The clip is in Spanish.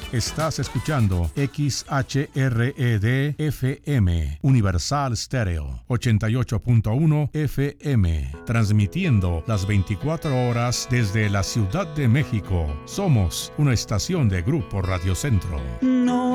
Estás escuchando XHRED FM, Universal Stereo, 88.1 FM, transmitiendo las 24 horas desde la Ciudad de México. Somos una estación de Grupo Radio Centro. No